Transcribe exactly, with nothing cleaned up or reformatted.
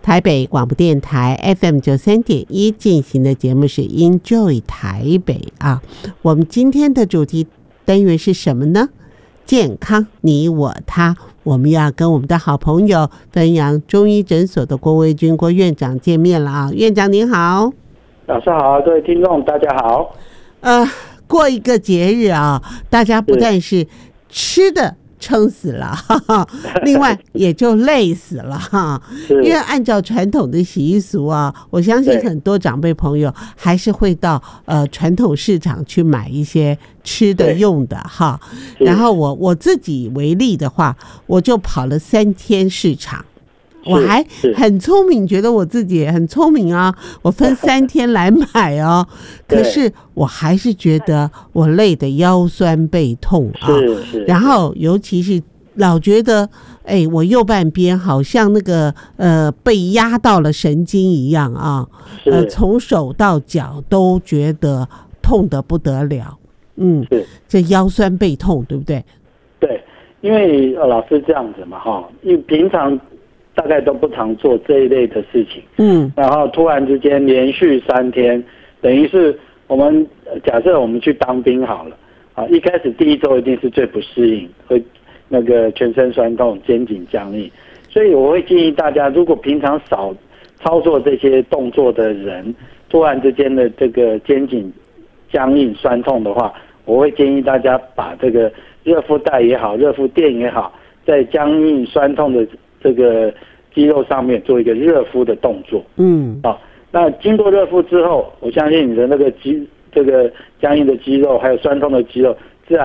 台北广播电台 F M 九三点一进行的节目是 Enjoy 台北啊。我们今天的主题单元是什么呢？健康你我他。我们要跟我们的好朋友汾阳中医诊所的郭维钧郭院长见面了啊。院长您好。 老师好，各位听众大家好。 呃，过一个节日啊，大家不但是吃的撑死了，哈哈，另外也就累死了哈。因为按照传统的习俗啊，我相信很多长辈朋友还是会到呃传统市场去买一些吃的用的哈。然后我我自己为例的话，我就跑了三天市场。我还很聪明，觉得我自己也很聪明啊，我分三天来买哦。可是我还是觉得我累得腰酸背痛啊，然后尤其是老觉得，哎，我右半边好像那个呃被压到了神经一样啊，呃，从手到脚都觉得痛得不得了。嗯，这腰酸背痛，对不对？ 对，因为老师这样子嘛，哈，因为平常大概都不常做这一类的事情，嗯，然后突然之间连续三天，等于是我们假设我们去当兵好了，啊，一开始第一周一定是最不适应，会那个全身酸痛、肩颈僵硬，所以我会建议大家，如果平常少操作这些动作的人，突然之间的这个肩颈僵硬、酸痛的话，我会建议大家把这个热敷带也好、热敷垫也好，在僵硬酸痛的这个肌肉上面做一个热敷的动作，嗯，啊，那经过热敷之后，我相信你的那个肌这个僵硬的肌肉还有酸痛的肌肉